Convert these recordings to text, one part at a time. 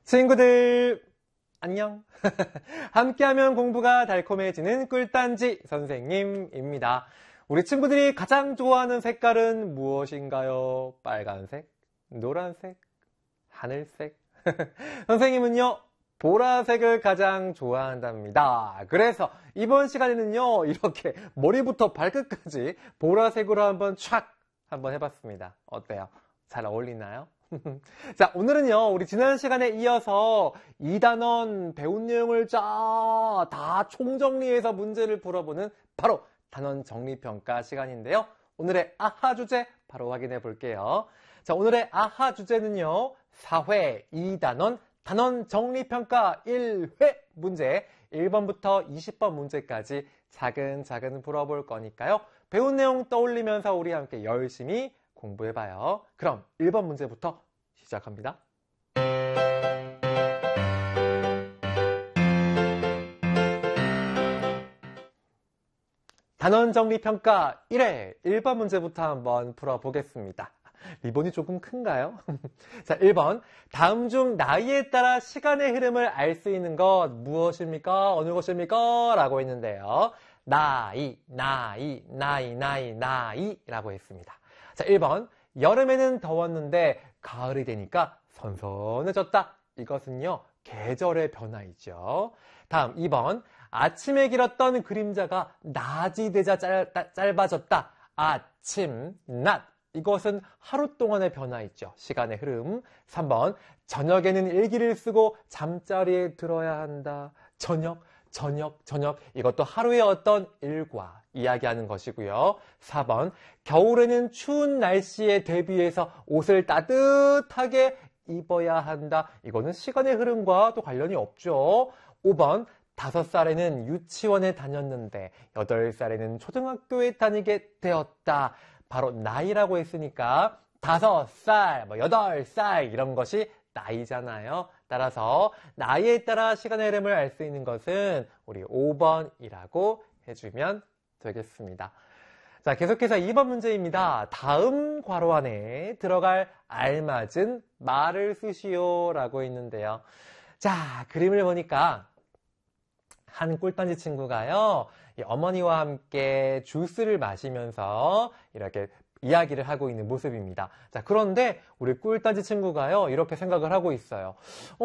친구들 안녕. 함께하면 공부가 달콤해지는 꿀단지 선생님입니다. 우리 친구들이 가장 좋아하는 색깔은 무엇인가요? 빨간색, 노란색, 하늘색. 선생님은요, 보라색을 가장 좋아한답니다. 그래서 이번 시간에는요, 이렇게 머리부터 발끝까지 보라색으로 한번 해봤습니다. 어때요? 잘 어울리나요? 자, 오늘은요, 우리 지난 시간에 이어서 2단원 배운 내용을 다 총정리해서 문제를 풀어보는 바로 단원 정리평가 시간인데요. 오늘의 아하 주제 바로 확인해 볼게요. 자, 오늘의 아하 주제는요, 4회 2단원 단원 정리평가 1회 문제 1번부터 20번 문제까지 차근차근 풀어볼 거니까요. 배운 내용 떠올리면서 우리 함께 열심히 공부해봐요. 그럼 1번 문제부터 시작합니다. 단원정리평가 1회 1번 문제부터 한번 풀어보겠습니다. 리본이 조금 큰가요? 자, 1번. 다음 중 나이에 따라 시간의 흐름을 알 수 있는 것 무엇입니까? 어느 것입니까? 라고 했는데요. 나이 라고 했습니다. 자, 1번. 여름에는 더웠는데 가을이 되니까 선선해졌다. 이것은요, 계절의 변화이죠. 다음 2번. 아침에 길었던 그림자가 낮이 되자 짧아졌다. 아침, 낮. 이것은 하루 동안의 변화이죠. 시간의 흐름. 3번. 저녁에는 일기를 쓰고 잠자리에 들어야 한다. 저녁. 이것도 하루의 어떤 일과 이야기하는 것이고요. 4번. 겨울에는 추운 날씨에 대비해서 옷을 따뜻하게 입어야 한다. 이거는 시간의 흐름과 또 관련이 없죠. 5번. 5살에는 유치원에 다녔는데 8살에는 초등학교에 다니게 되었다. 바로 나이라고 했으니까 5살, 8살 이런 것이 나이잖아요. 따라서 나이에 따라 시간의 흐름을 알 수 있는 것은 우리 5번이라고 해주면 되겠습니다. 자, 계속해서 2번 문제입니다. 다음 괄호 안에 들어갈 알맞은 말을 쓰시오 라고 있는데요. 자, 그림을 보니까 한 꿀단지 친구가요, 어머니와 함께 주스를 마시면서 이렇게 이야기를 하고 있는 모습입니다. 자, 그런데 우리 꿀단지 친구가요, 이렇게 생각을 하고 있어요.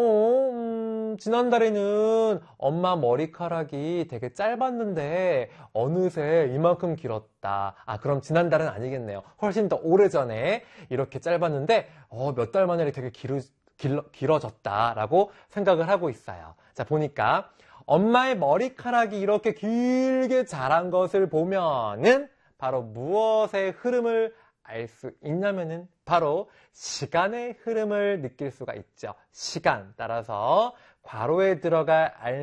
지난달에는 엄마 머리카락이 되게 짧았는데 어느새 이만큼 길었다. 아, 그럼 지난달은 아니겠네요. 훨씬 더 오래전에 이렇게 짧았는데 몇 달 만에 되게 길어졌다라고 생각을 하고 있어요. 자, 보니까 엄마의 머리카락이 이렇게 길게 자란 것을 보면은 바로 무엇의 흐름을 알 수 있냐면은 바로 시간의 흐름을 느낄 수가 있죠. 시간. 따라서 괄호에 들어갈